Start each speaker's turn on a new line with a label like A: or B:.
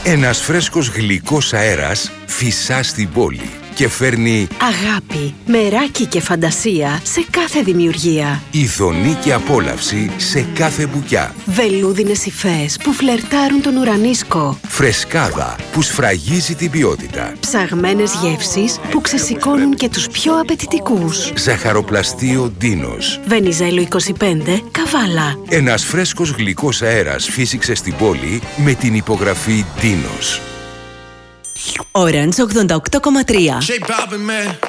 A: Ένας φρέσκος γλυκός αέρας φυσά στην πόλη και φέρνει
B: αγάπη, μεράκι και φαντασία σε κάθε δημιουργία.
A: ειδονή και απόλαυση σε κάθε μπουκιά.
B: Βελούδινες υφές που φλερτάρουν τον ουρανίσκο.
A: Φρεσκάδα που σφραγίζει την ποιότητα.
B: Ψαγμένες γεύσεις που ξεσηκώνουν και τους πιο απαιτητικούς.
A: Ζαχαροπλαστείο Ντίνος.
B: Βενιζέλο 25, Καβάλα.
A: Ένας φρέσκος γλυκός αέρας φύσηξε στην πόλη με την υπογραφή Ντίνος.
C: Orange 88,3.